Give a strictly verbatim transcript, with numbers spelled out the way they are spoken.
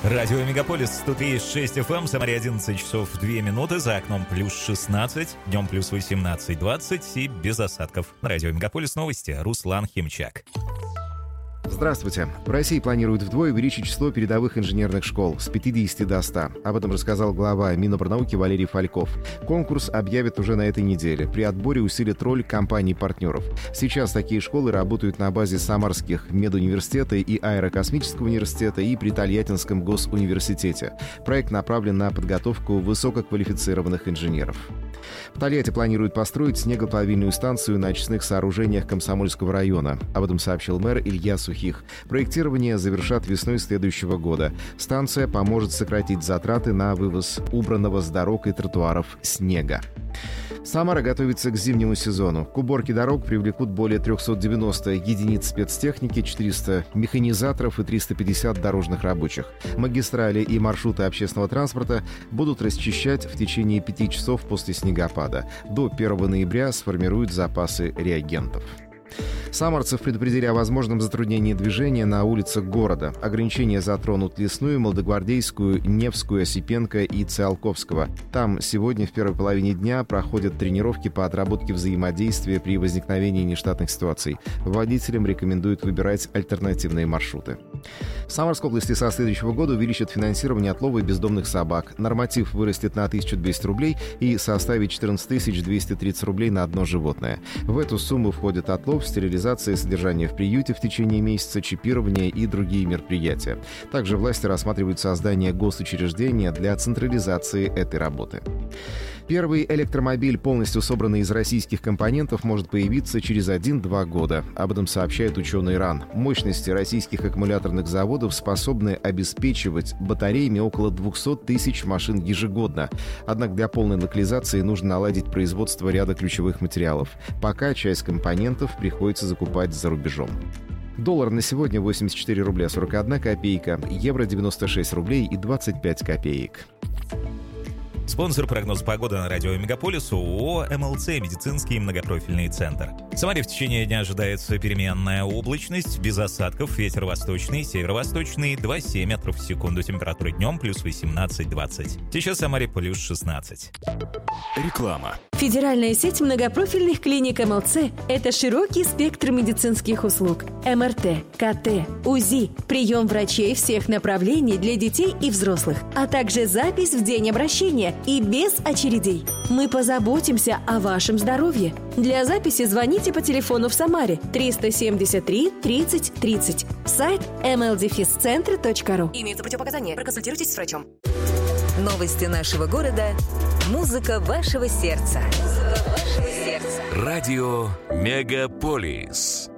Радио Мегаполис сто три и шесть эф эм, Самаре одиннадцать часов две минуты, за окном плюс шестнадцать, днем плюс восемнадцать двадцать и без осадков. На Радио Мегаполис новости, Руслан Химчак. Здравствуйте. В России планируют вдвое увеличить число передовых инженерных школ с пятидесяти до ста. Об этом рассказал глава Минобрнауки Валерий Фальков. Конкурс объявят уже на этой неделе. При отборе усилят роль компаний-партнеров. Сейчас такие школы работают на базе Самарских медуниверситета и Аэрокосмического университета и при Тольяттинском госуниверситете. Проект направлен на подготовку высококвалифицированных инженеров. В Тольятти планируют построить снегоплавильную станцию на очистных сооружениях Комсомольского района. Об этом сообщил мэр Илья Сухих. Проектирование завершат весной следующего года. Станция поможет сократить затраты на вывоз убранного с дорог и тротуаров снега. Самара готовится к зимнему сезону. К уборке дорог привлекут более триста девяносто единиц спецтехники, четыреста механизаторов и триста пятьдесят дорожных рабочих. Магистрали и маршруты общественного транспорта будут расчищать в течение пяти часов после снегопада. До первого ноября сформируют запасы реагентов. Самарцев предупредили о возможном затруднении движения на улицах города. Ограничения затронут Лесную, Молодогвардейскую, Невскую, Осипенко и Циолковского. Там сегодня в первой половине дня проходят тренировки по отработке взаимодействия при возникновении нештатных ситуаций. Водителям рекомендуют выбирать альтернативные маршруты. В Самарской области со следующего года увеличат финансирование отлова бездомных собак. Норматив вырастет на тысячу двести рублей и составит четырнадцать тысяч двести тридцать рублей на одно животное. В эту сумму входит отлов, стерилизация, содержание в приюте в течение месяца, чипирование и другие мероприятия. Также власти рассматривают создание госучреждения для централизации этой работы. Первый электромобиль, полностью собранный из российских компонентов, может появиться через один-два года. Об этом сообщает ученый РАН. Мощности российских аккумуляторных заводов способны обеспечивать батареями около двести тысяч машин ежегодно. Однако для полной локализации нужно наладить производство ряда ключевых материалов. Пока часть компонентов приходится закупать за рубежом. Доллар на сегодня восемьдесят четыре рубля сорок одна копейка, евро девяносто шесть рублей и двадцать пять копеек. Спонсор прогноз погоды на радио Мегаполис ООО эм эл цэ «Медицинский многопрофильный центр». В Самаре в течение дня ожидается переменная облачность, без осадков, ветер восточный, северо-восточный, два целых семь метров в секунду, температура днем плюс восемнадцать двадцать. Сейчас в Самаре плюс шестнадцать. Реклама. Федеральная сеть многопрофильных клиник эм эл цэ – это широкий спектр медицинских услуг. эм эр тэ, ка тэ, УЗИ, прием врачей всех направлений для детей и взрослых, а также запись в день обращения и без очередей. Мы позаботимся о вашем здоровье. Для записи звоните по телефону в Самаре триста семьдесят три тридцать тридцать. Сайт эм эл дефис центр точка ру. Имеются противопоказания. Проконсультируйтесь с врачом. Новости нашего города. Музыка вашего сердца. Музыка вашего сердца. Радио Мегаполис.